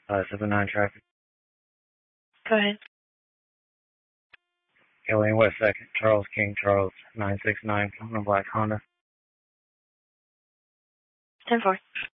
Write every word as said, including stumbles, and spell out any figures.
Uh, seven nine traffic. Go ahead. Alien West Second, Charles King, Charles nine six nine, Black Honda. ten four.